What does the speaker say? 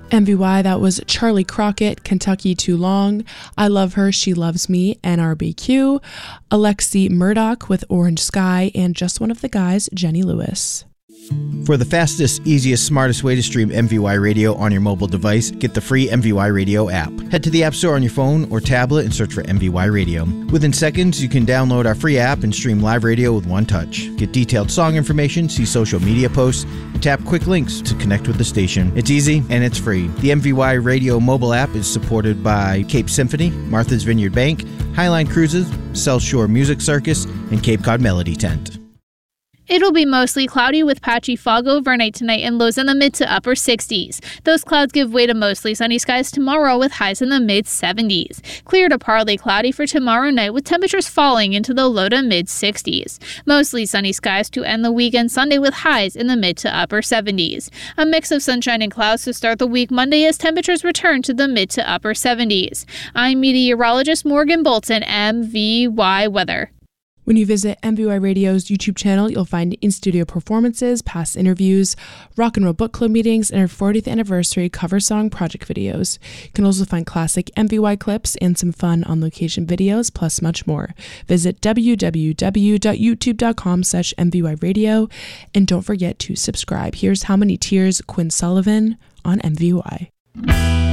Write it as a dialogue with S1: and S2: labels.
S1: MVY, that was Charlie Crockett, Kentucky Too Long, I Love Her, She Loves Me, NRBQ, Alexi Murdoch with Orange Sky, and Just One of the Guys, Jenny Lewis.
S2: For the fastest, easiest, smartest way to stream MVY Radio on your mobile device, get the free MVY Radio app. Head to the App Store on your phone or tablet and search for MVY Radio. Within seconds, you can download our free app and stream live radio with one touch. Get detailed song information, see social media posts, and tap quick links to connect with the station. It's easy and it's free. The MVY Radio mobile app is supported by Cape Symphony, Martha's Vineyard Bank, Highline Cruises, South Shore Music Circus, and Cape Cod Melody Tent.
S3: It'll be mostly cloudy with patchy fog overnight tonight and lows in the mid to upper 60s. Those clouds give way to mostly sunny skies tomorrow with highs in the mid 70s. Clear to partly cloudy for tomorrow night with temperatures falling into the low to mid 60s. Mostly sunny skies to end the weekend Sunday with highs in the mid to upper 70s. A mix of sunshine and clouds to start the week Monday as temperatures return to the mid to upper 70s. I'm meteorologist Morgan Bolton, MVY Weather.
S1: When you visit MVY Radio's YouTube channel, you'll find in-studio performances, past interviews, rock and roll book club meetings, and our 40th anniversary cover song project videos. You can also find classic MVY clips and some fun on-location videos, plus much more. Visit www.youtube.com/MVY Radio, and don't forget to subscribe. Here's How Many Tears, Quinn Sullivan on MVY.